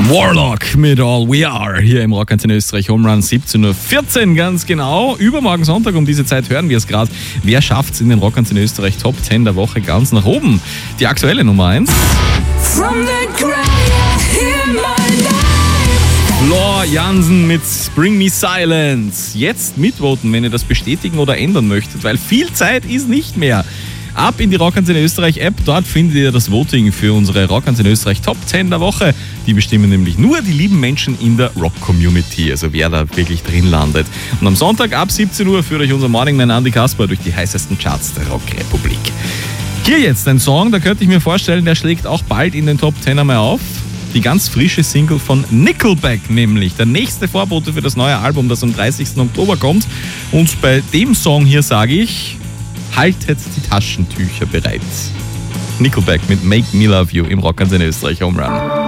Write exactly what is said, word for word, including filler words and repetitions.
Warlock mit All We Are hier im Rockantenne Österreich Home Run siebzehn Uhr vierzehn ganz genau. Übermorgen Sonntag um diese Zeit hören wir es gerade. Wer schafft es in den Rockantenne Österreich Top zehn der Woche ganz nach oben? Die aktuelle Nummer eins. Floor Jansen mit Bring Me Silence. Jetzt mitvoten, wenn ihr das bestätigen oder ändern möchtet, weil viel Zeit ist nicht mehr. Ab in die Rockantenne Österreich App, dort findet ihr das Voting für unsere Rockantenne Österreich Top zehn der Woche. Die bestimmen nämlich nur die lieben Menschen in der Rock-Community, also wer da wirklich drin landet. Und am Sonntag ab siebzehn Uhr führt euch unser Morningman Andi Kasper durch die heißesten Charts der Rockrepublik. Hier jetzt ein Song, da könnte ich mir vorstellen, der schlägt auch bald in den Top zehn einmal auf. Die ganz frische Single von Nickelback nämlich, der nächste Vorbote für das neue Album, das am dreißigsten Oktober kommt. Und bei dem Song hier sage ich, haltet die Taschentücher bereit. Nickelback mit Make Me Love You im Rockantenne Österreich Home Run.